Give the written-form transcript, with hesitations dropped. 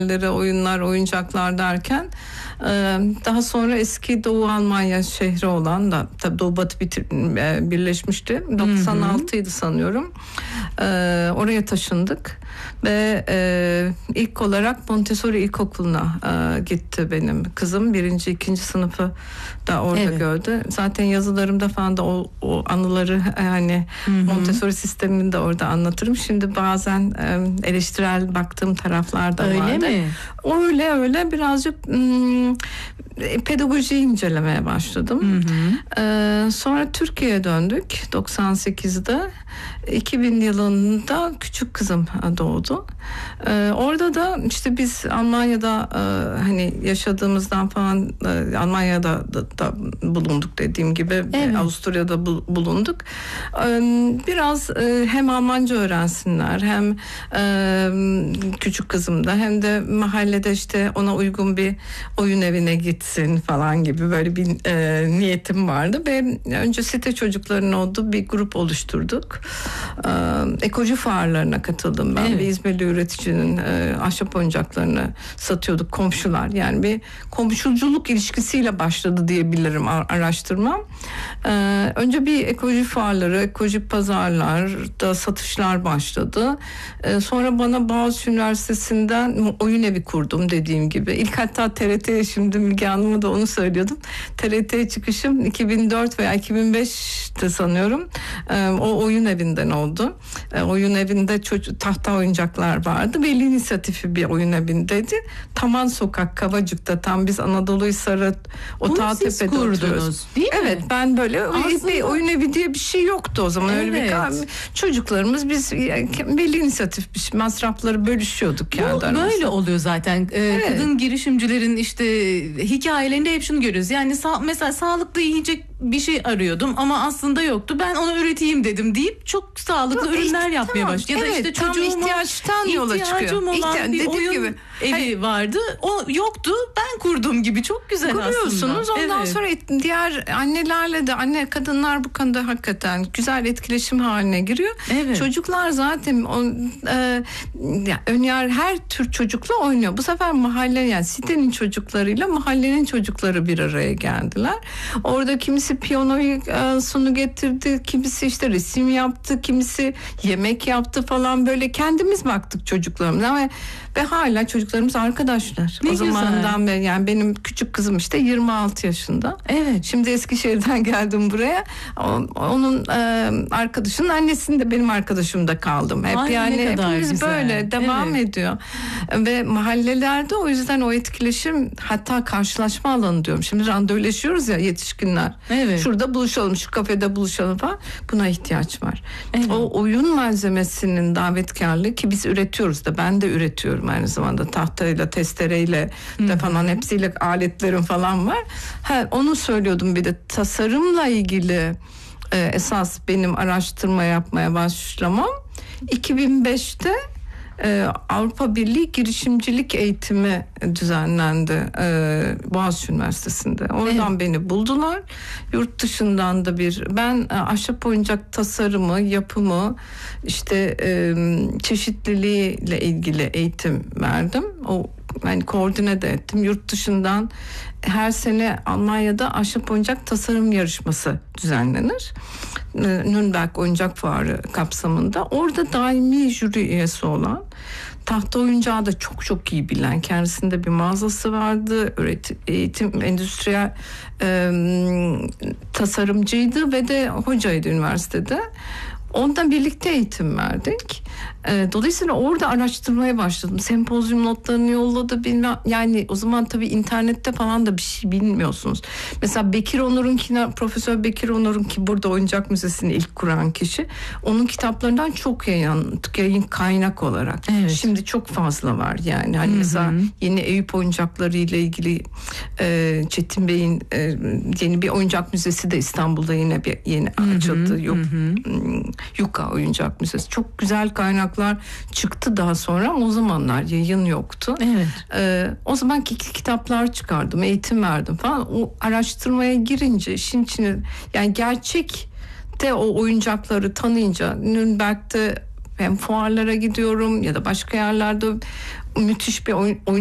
oyunlar, oyuncaklar derken daha sonra eski Doğu Almanya şehri olan da tabii Doğu Batı birleşmişti. 96'ydı sanıyorum. Oraya taşındık ve ilk olarak Montessori İlkokulu'na gitti benim kızım. 1. 2. sınıfı da orada gördü. Zaten yazılarımda falan da o anıları hani Montessori sistemini de orada anlatırım. Şimdi bazen eleştirel baktığım taraflar da vardı. Öyle mi? Öyle birazcık pedagojiyi incelemeye başladım. Sonra Türkiye'ye döndük 98'de. 2000 yılında küçük kızım doğdu. Orada da işte biz Almanya'da hani yaşadığımızdan falan Almanya'da da bulunduk dediğim gibi. Avusturya'da bulunduk. Biraz hem Almanca öğrensinler hem küçük kızım da hem de mahallede işte ona uygun bir oyun evine gitsin falan gibi böyle bir niyetim vardı ve önce site çocuklarının olduğu bir grup oluşturduk. Ekoloji fuarlarına katıldım ben. Bir İzmirli üreticinin ahşap oyuncaklarını satıyorduk, komşular. Yani bir komşuculuk ilişkisiyle başladı diyebilirim araştırmam. Önce bir ekoloji fuarları, ekoloji pazarlarda satışlar başladı. Sonra bana Boğaziçi Üniversitesi'nden oyun evi kurdum dediğim gibi. İlk hatta TRT'ye, şimdi Müge Hanım'a da onu söylüyordum. TRT'ye çıkışım 2004 veya 2005'te sanıyorum. O oyun evinden oldu. Oyun evinde tahta oyuncaklar vardı. Veli inisiyatifi bir oyun evindeydi. Taman Sokak, Kavacık'ta, tam biz Anadoluhisar'ı Otağtepe'de oturuyoruz. Değil mi? Evet, ben böyle bir oyun evi diye bir şey yoktu o zaman. Öyle bir çocuklarımız biz veli inisiyatif masrafları bölüşüyorduk kendi aramızda. Böyle oluyor zaten. Kadın girişimcilerin işte hikayelerinde hep şunu görüyoruz. Yani mesela sağlıklı yiyecek bir şey arıyordum ama aslında yoktu. Ben onu üreteyim dedim deyip çok sağlıklı ürünler yapmaya başladı. Ya da işte ihtiyaçtan yola çıkıyor. İhtiyacım olan bir oyun gibi evi vardı. O yoktu. Ben kurdum gibi. Çok güzel kuruyorsunuz. aslında. Ondan sonra diğer annelerle de kadınlar bu konuda hakikaten güzel etkileşim haline giriyor. Çocuklar zaten her tür çocukla oynuyor. Bu sefer mahalle, yani sitenin çocuklarıyla mahallenin çocukları bir araya geldiler. Orada kimisi piyanosunu getirdi, kimisi işte resim yaptı, kimisi yemek yaptı falan, böyle kendimiz baktık çocuklarımıza ve hala çocuklarımız arkadaşlar. Ne o güzel. zamandan beri, yani benim küçük kızım işte 26 yaşında. Şimdi Eskişehir'den geldim buraya. Onun arkadaşının annesinde benim arkadaşımda kaldım. Hep yani hepimiz güzel. Böyle devam ediyor. Ve mahallelerde o yüzden o etkileşim, hatta karşılaşma alanı diyorum. Şimdi randevuleşiyoruz ya yetişkinler. Şurada buluşalım, şu kafede buluşalım falan. Buna ihtiyaç var. O oyun malzemesinin davetkarlığı, ki biz üretiyoruz da, ben de üretiyorum aynı zamanda, tahtayla, testereyle de falan, hepsiyle aletlerim falan var. Onu söylüyordum, bir de tasarımla ilgili esas benim araştırma yapmaya başlamam 2005'te Avrupa Birliği girişimcilik eğitimi düzenlendi Boğaziçi Üniversitesi'nde. Oradan beni buldular. Yurt dışından da ben ahşap oyuncak tasarımı, yapımı, işte çeşitliliğiyle ilgili eğitim verdim. Yani koordine de ettim. Yurt dışından her sene Almanya'da ahşap oyuncak tasarım yarışması düzenlenir. Nürnberg Oyuncak Fuarı kapsamında. Orada daimi jüri üyesi olan, tahta oyuncağı da çok çok iyi bilen, kendisinde bir mağazası vardı, eğitim, endüstriyel tasarımcıydı ve de hocaydı üniversitede. Ondan birlikte eğitim verdik. Dolayısıyla orada araştırmaya başladım. Sempozyum notlarını yolladı. Yani o zaman tabii internette falan da bir şey bilmiyorsunuz. Mesela Profesör Bekir Onur'un, ki burada Oyuncak Müzesi'ni ilk kuran kişi, onun kitaplarından çok yayın kaynak olarak. Şimdi çok fazla var yani. Hani mesela yeni Eyüp oyuncakları ile ilgili Çetin Bey'in yeni bir oyuncak müzesi de İstanbul'da yeni açıldı. Yuka Oyuncak Müzesi. Çok güzel kaynaklar çıktı daha sonra, ama o zamanlar yayın yoktu. O zamanki kitaplar çıkardım, eğitim verdim falan. O araştırmaya girince işin içine, yani gerçekte o oyuncakları tanıyınca, Nürnberg'de hem fuarlara gidiyorum ya da başka yerlerde müthiş bir oyun